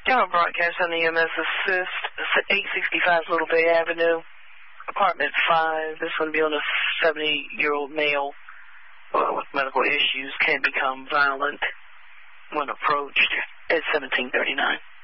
Tower broadcast on the EMS assist, 865 Little Bay Avenue, apartment 5. This one be on a 70-year-old male with medical issues, can become violent when approached at 1739.